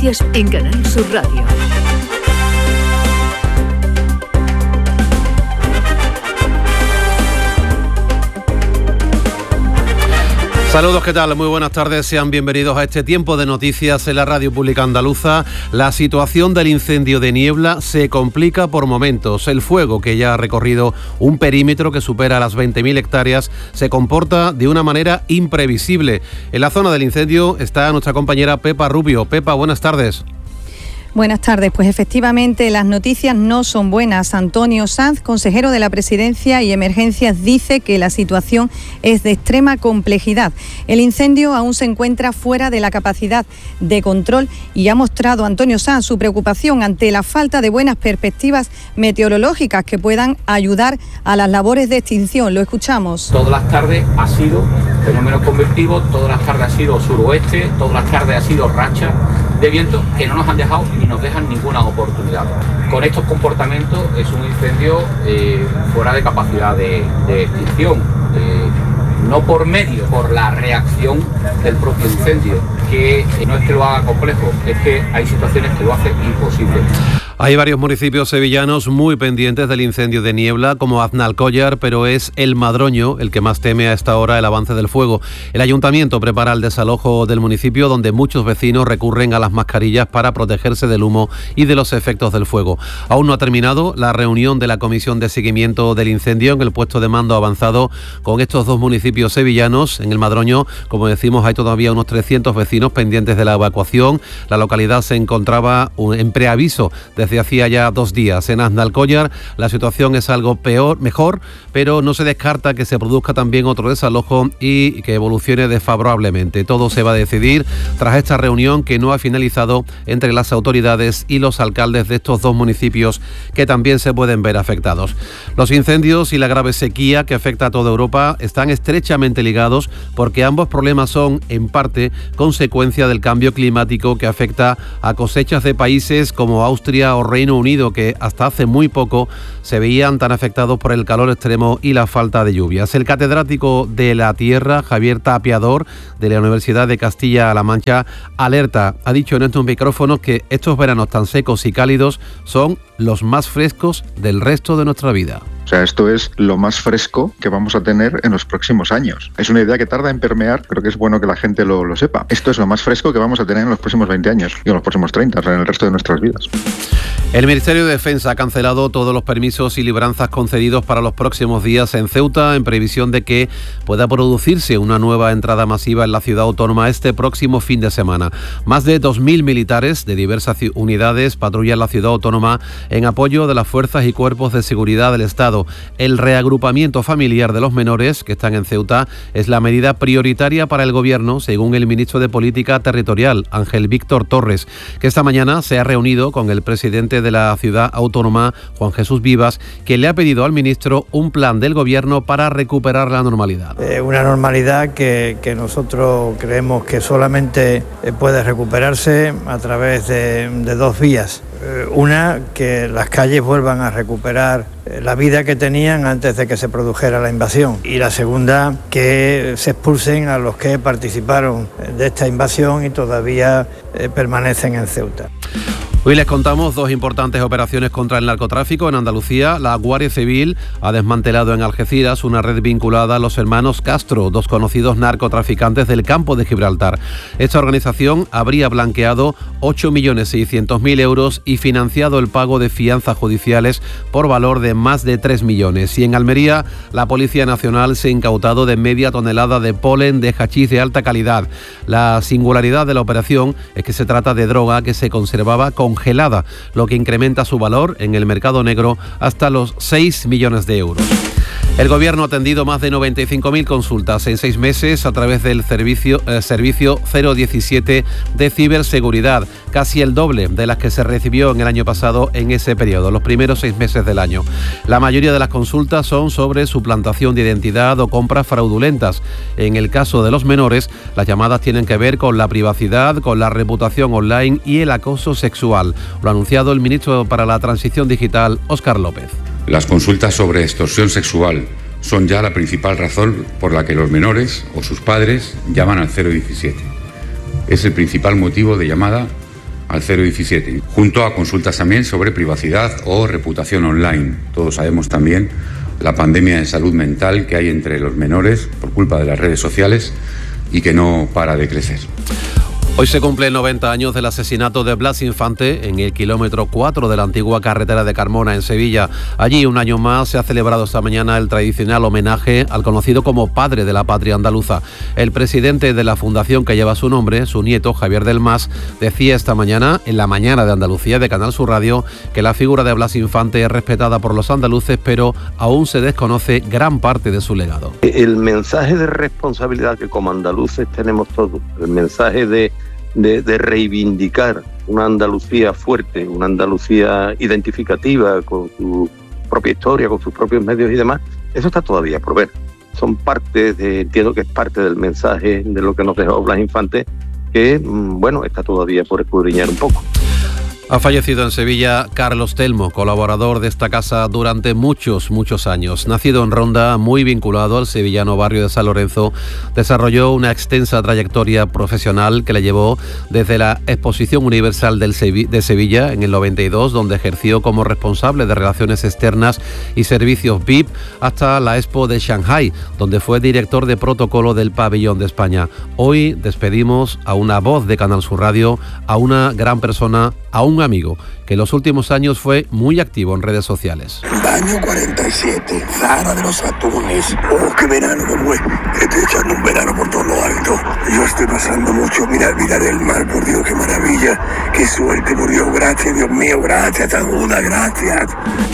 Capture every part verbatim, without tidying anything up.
noticias en Canal Sur Radio. Saludos, ¿qué tal? Muy buenas tardes, sean bienvenidos a este tiempo de noticias en la Radio Pública Andaluza. La situación del incendio de Niebla se complica por momentos. El fuego, que ya ha recorrido un perímetro que supera las veinte mil hectáreas, se comporta de una manera imprevisible. En la zona del incendio está nuestra compañera Pepa Rubio. Pepa, buenas tardes. Buenas tardes. Pues efectivamente las noticias no son buenas. Antonio Sanz, consejero de la Presidencia y Emergencias, dice que la situación es de extrema complejidad. El incendio aún se encuentra fuera de la capacidad de control y ha mostrado Antonio Sanz su preocupación ante la falta de buenas perspectivas meteorológicas que puedan ayudar a las labores de extinción. Lo escuchamos. Todas las tardes ha sido fenómeno convectivo, todas las tardes ha sido suroeste, todas las tardes ha sido racha de viento que no nos han dejado ni nos dejan ninguna oportunidad. Con estos comportamientos es un incendio eh, fuera de capacidad de, de extinción, eh, no por medio, por la reacción del propio incendio, que eh, no es que lo haga complejo, es que hay situaciones que lo hacen imposible. Hay varios municipios sevillanos muy pendientes del incendio de Niebla, como Aznalcóllar, pero es el Madroño el que más teme a esta hora el avance del fuego. El ayuntamiento prepara el desalojo del municipio, donde muchos vecinos recurren a las mascarillas para protegerse del humo y de los efectos del fuego. Aún no ha terminado la reunión de la Comisión de Seguimiento del Incendio en el puesto de mando avanzado con estos dos municipios sevillanos. En el Madroño, como decimos, hay todavía unos trescientos vecinos pendientes de la evacuación. La localidad se encontraba en preaviso de desde hacía ya dos días. En Aznalcóllar la situación es algo peor, mejor, pero no se descarta que se produzca también otro desalojo y que evolucione desfavorablemente. Todo se va a decidir tras esta reunión que no ha finalizado entre las autoridades y los alcaldes de estos dos municipios que también se pueden ver afectados. Los incendios y la grave sequía que afecta a toda Europa están estrechamente ligados porque ambos problemas son, en parte, consecuencia del cambio climático que afecta a cosechas de países como Austria o Reino Unido, que hasta hace muy poco se veían tan afectados por el calor extremo y la falta de lluvias. El catedrático de la Tierra, Javier Tapiador, de la Universidad de Castilla-La Mancha, alerta, ha dicho en estos micrófonos que estos veranos tan secos y cálidos son los más frescos del resto de nuestra vida. O sea, esto es lo más fresco que vamos a tener en los próximos años. Es una idea que tarda en permear, pero que es bueno que la gente lo, lo sepa. Esto es lo más fresco que vamos a tener en los próximos veinte años y en los próximos treinta, o sea, en el resto de nuestras vidas. El Ministerio de Defensa ha cancelado todos los permisos y libranzas concedidos para los próximos días en Ceuta en previsión de que pueda producirse una nueva entrada masiva en la ciudad autónoma este próximo fin de semana. Más de dos mil militares de diversas unidades patrullan la ciudad autónoma en apoyo de las fuerzas y cuerpos de seguridad del Estado. El reagrupamiento familiar de los menores que están en Ceuta es la medida prioritaria para el Gobierno, según el ministro de Política Territorial, Ángel Víctor Torres, que esta mañana se ha reunido con el presidente de la ciudad autónoma, Juan Jesús Vivas, que le ha pedido al ministro un plan del Gobierno para recuperar la normalidad. Eh, una normalidad que, que nosotros creemos que solamente puede recuperarse a través de, de dos vías. Una, que las calles vuelvan a recuperar la vida que tenían antes de que se produjera la invasión. Y la segunda, que se expulsen a los que participaron de esta invasión y todavía eh, permanecen en Ceuta. Hoy les contamos dos importantes operaciones contra el narcotráfico en Andalucía. La Guardia Civil ha desmantelado en Algeciras una red vinculada a los hermanos Castro, dos conocidos narcotraficantes del campo de Gibraltar. Esta organización habría blanqueado ocho millones seiscientos mil euros y financiado el pago de fianzas judiciales por valor de más de tres millones. Y en Almería, la Policía Nacional se ha incautado de media tonelada de polen de hachís de alta calidad. La singularidad de la operación es que se trata de droga que se conservaba con congelada, lo que incrementa su valor en el mercado negro hasta los seis millones de euros. El Gobierno ha atendido más de noventa y cinco mil consultas en seis meses a través del servicio, eh, servicio cero diecisiete de ciberseguridad, casi el doble de las que se recibió en el año pasado en ese periodo, los primeros seis meses del año. La mayoría de las consultas son sobre suplantación de identidad o compras fraudulentas. En el caso de los menores, las llamadas tienen que ver con la privacidad, con la reputación online y el acoso sexual. Lo ha anunciado el ministro para la Transición Digital, Óscar López. Las consultas sobre extorsión sexual son ya la principal razón por la que los menores o sus padres llaman al cero diecisiete. Es el principal motivo de llamada al cero diecisiete, junto a consultas también sobre privacidad o reputación online. Todos sabemos también la pandemia de salud mental que hay entre los menores por culpa de las redes sociales y que no para de crecer. Hoy se cumplen noventa años del asesinato de Blas Infante en el kilómetro cuatro de la antigua carretera de Carmona, en Sevilla. Allí, un año más, se ha celebrado esta mañana el tradicional homenaje al conocido como padre de la patria andaluza. El presidente de la fundación que lleva su nombre, su nieto, Javier del Mas, decía esta mañana, en la mañana de Andalucía de Canal Sur Radio, que la figura de Blas Infante es respetada por los andaluces, pero aún se desconoce gran parte de su legado. El mensaje de responsabilidad que como andaluces tenemos todos, el mensaje de De, de reivindicar una Andalucía fuerte, una Andalucía identificativa con su propia historia, con sus propios medios y demás, eso está todavía por ver. Son parte de, entiendo que es parte del mensaje de lo que nos dejó Blas Infante, que, bueno, está todavía por escudriñar un poco. Ha fallecido en Sevilla Carlos Telmo, colaborador de esta casa durante muchos, muchos años. Nacido en Ronda, muy vinculado al sevillano barrio de San Lorenzo, desarrolló una extensa trayectoria profesional que le llevó desde la Exposición Universal del Sevi- de Sevilla en el noventa y dos, donde ejerció como responsable de Relaciones Externas y Servicios V I P, hasta la Expo de Shanghái, donde fue director de protocolo del Pabellón de España. Hoy despedimos a una voz de Canal Sur Radio, a una gran persona, a un amigo que en los últimos años fue muy activo en redes sociales. Baño cuarenta y siete, Zara de los Atunes. Oh, qué verano que fue. Estoy echando un verano por todo lo alto. Yo estoy pasando mucho. Mira, mira el mar, por Dios, qué maravilla. Qué suerte, por Dios, gracias, Dios mío, gracias, Tajuda, gracias.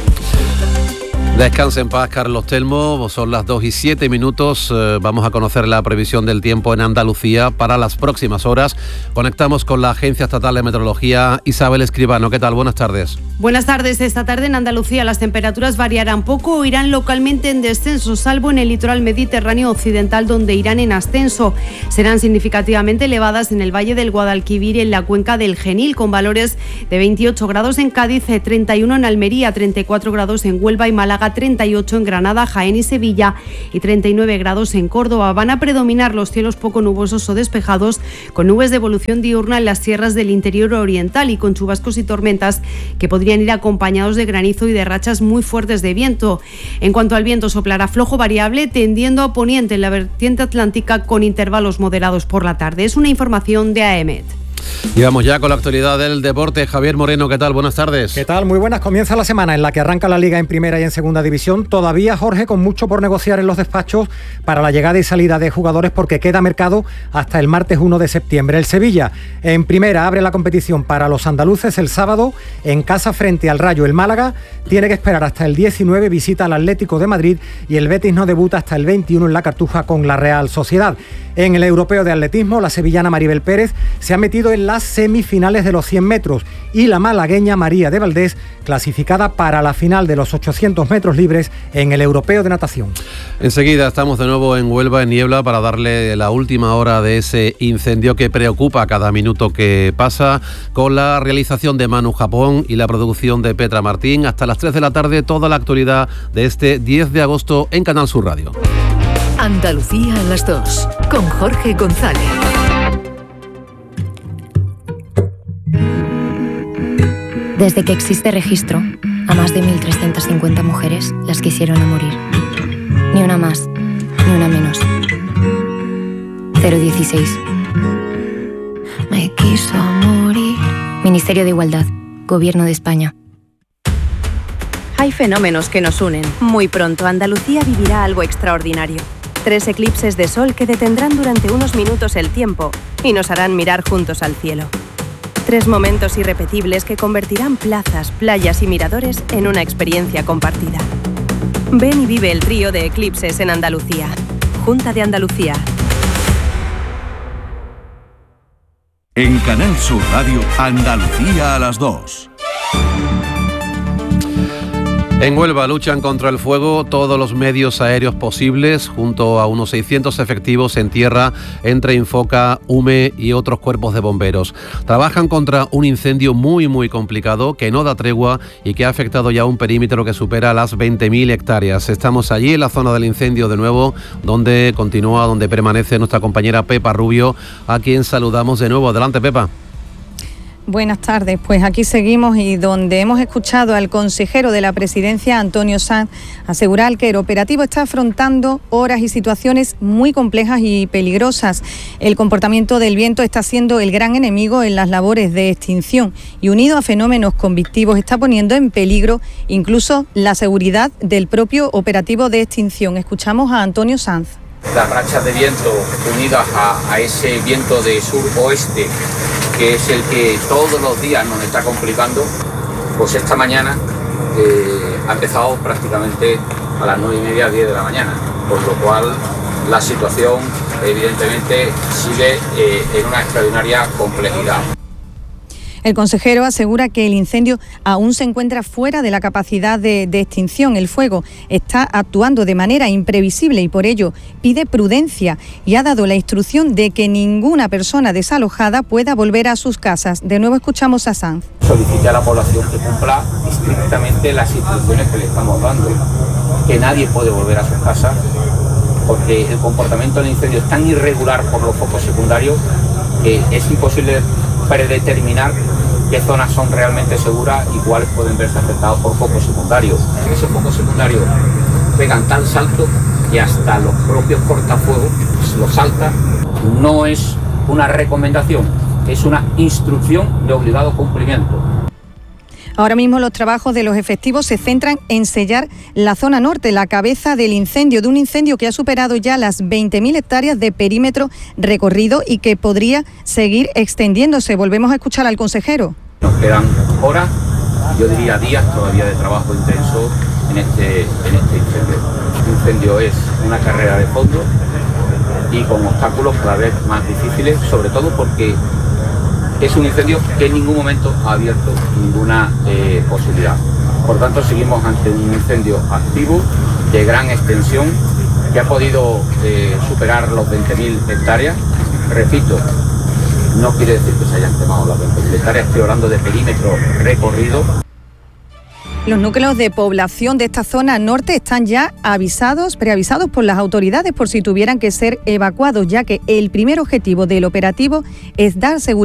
Descanse en paz, Carlos Telmo. Son las dos y siete minutos. Eh, vamos a conocer la previsión del tiempo en Andalucía para las próximas horas. Conectamos con la Agencia Estatal de Meteorología. Isabel Escribano, ¿qué tal? Buenas tardes. Buenas tardes. Esta tarde en Andalucía las temperaturas variarán poco o irán localmente en descenso, salvo en el litoral mediterráneo occidental, donde irán en ascenso. Serán significativamente elevadas en el Valle del Guadalquivir y en la cuenca del Genil, con valores de veintiocho grados en Cádiz, treinta y uno en Almería, treinta y cuatro grados en Huelva y Málaga, treinta y ocho en Granada, Jaén y Sevilla y treinta y nueve grados en Córdoba. Van a predominar los cielos poco nubosos o despejados, con nubes de evolución diurna en las sierras del interior oriental y con chubascos y tormentas que podrían ir acompañados de granizo y de rachas muy fuertes de viento. En cuanto al viento, soplará flojo variable, tendiendo a poniente en la vertiente atlántica, con intervalos moderados por la tarde. Es una información de AEMET. Y vamos ya con la actualidad del deporte. Javier Moreno, ¿qué tal? Buenas tardes. ¿Qué tal? Muy buenas. Comienza la semana en la que arranca la Liga en Primera y en Segunda División. Todavía, Jorge, con mucho por negociar en los despachos para la llegada y salida de jugadores, porque queda mercado hasta el martes uno de septiembre. El Sevilla, en Primera, abre la competición para los andaluces el sábado en casa frente al Rayo. El Málaga tiene que esperar hasta el diecinueve, visita al Atlético de Madrid, y el Betis no debuta hasta el veintiuno en la Cartuja con la Real Sociedad. En el Europeo de Atletismo, la sevillana Maribel Pérez se ha metido en las semifinales de los cien metros y la malagueña María de Valdés clasificada para la final de los ochocientos metros libres en el Europeo de Natación. Enseguida estamos de nuevo en Huelva, en Niebla, para darle la última hora de ese incendio que preocupa cada minuto que pasa, con la realización de Manu Japón y la producción de Petra Martín. Hasta las tres de la tarde, toda la actualidad de este diez de agosto en Canal Sur Radio. Andalucía a las dos, con Jorge González. Desde que existe registro, a más de mil trescientas cincuenta mujeres las quisieron a morir. Ni una más, ni una menos. cero dieciséis. Me quiso morir. Ministerio de Igualdad, Gobierno de España. Hay fenómenos que nos unen. Muy pronto Andalucía vivirá algo extraordinario. Tres eclipses de sol que detendrán durante unos minutos el tiempo y nos harán mirar juntos al cielo. Tres momentos irrepetibles que convertirán plazas, playas y miradores en una experiencia compartida. Ven y vive el trío de eclipses en Andalucía. Junta de Andalucía. En Canal Sur Radio, Andalucía a las dos. En Huelva luchan contra el fuego todos los medios aéreos posibles, junto a unos seiscientos efectivos en tierra entre Infoca, U M E y otros cuerpos de bomberos. Trabajan contra un incendio muy muy complicado que no da tregua y que ha afectado ya un perímetro que supera las veinte mil hectáreas. Estamos allí en la zona del incendio de nuevo, donde continúa, donde permanece nuestra compañera Pepa Rubio, a quien saludamos de nuevo. Adelante, Pepa. Buenas tardes, pues aquí seguimos y donde hemos escuchado al consejero de la Presidencia, Antonio Sanz, asegurar que el operativo está afrontando horas y situaciones muy complejas y peligrosas. El comportamiento del viento está siendo el gran enemigo en las labores de extinción y unido a fenómenos convictivos está poniendo en peligro incluso la seguridad del propio operativo de extinción. Escuchamos a Antonio Sanz. Las rachas de viento unidas a, a ese viento de sur-oeste, que es el que todos los días nos está complicando, pues esta mañana eh, ha empezado prácticamente a las nueve y media, diez de la mañana, por lo cual la situación evidentemente sigue eh, en una extraordinaria complejidad. El consejero asegura que el incendio aún se encuentra fuera de la capacidad de, de extinción. El fuego está actuando de manera imprevisible y por ello pide prudencia y ha dado la instrucción de que ninguna persona desalojada pueda volver a sus casas. De nuevo escuchamos a Sanz. Solicita a la población que cumpla estrictamente las instrucciones que le estamos dando, que nadie puede volver a sus casas porque el comportamiento del incendio es tan irregular por los focos secundarios que es imposible predeterminar qué zonas son realmente seguras y cuáles pueden verse afectados por focos secundarios. Esos focos secundarios pegan tal salto que hasta los propios cortafuegos los saltan. No es una recomendación, es una instrucción de obligado cumplimiento. Ahora mismo los trabajos de los efectivos se centran en sellar la zona norte, la cabeza del incendio, de un incendio que ha superado ya las veinte mil hectáreas de perímetro recorrido y que podría seguir extendiéndose. Volvemos a escuchar al consejero. Nos quedan horas, yo diría días todavía de trabajo intenso en este, en este incendio. Este incendio es una carrera de fondo y con obstáculos cada vez más difíciles, sobre todo porque es un incendio que en ningún momento ha abierto ninguna eh, posibilidad. Por tanto, seguimos ante un incendio activo, de gran extensión, que ha podido eh, superar los veinte mil hectáreas. Repito, no quiere decir que se hayan quemado las veinte mil hectáreas, estoy hablando de perímetro recorrido. Los núcleos de población de esta zona norte están ya avisados, preavisados por las autoridades por si tuvieran que ser evacuados, ya que el primer objetivo del operativo es dar seguridad